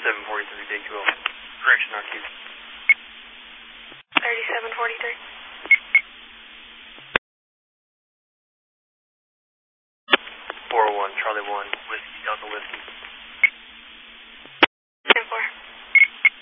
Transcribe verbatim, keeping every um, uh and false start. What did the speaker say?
thirty-seven forty-three, day two oh. Correction on Q. thirty-seven forty-three. four oh one, Charlie one, Whiskey, Delta Whiskey.